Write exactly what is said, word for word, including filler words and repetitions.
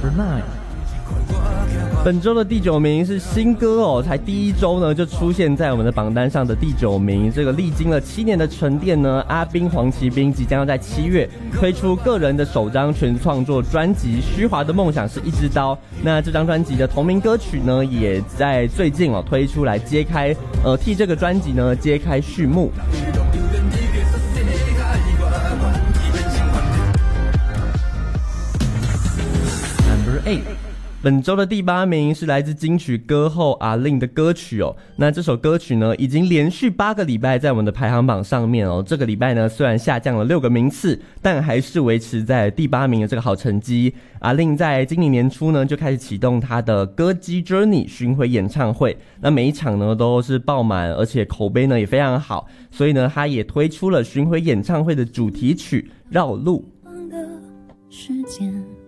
Number nine。 本周的第九名是新歌哦，才第一周呢就出现在我们的榜单上的第九名。这个历经了七年的沉淀呢，阿兵黄奇兵即将要在七月推出个人的首张全创作专辑《虚华的梦想是一支刀》。那这张专辑的同名歌曲呢，也在最近哦推出来揭开，呃，替这个专辑呢揭开序幕。 Number eight。 本周的第八名是来自金曲歌后阿令的歌曲哦。那这首歌曲呢，已经连续八个礼拜在我们的排行榜上面哦。这个礼拜呢，虽然下降了六个名次，但还是维持在第八名的这个好成绩。阿令在今年年初呢，就开始启动他的歌姬 Journey 巡回演唱会。那每一场呢都是爆满，而且口碑呢也非常好，所以呢，他也推出了巡回演唱会的主题曲《绕路》。 时间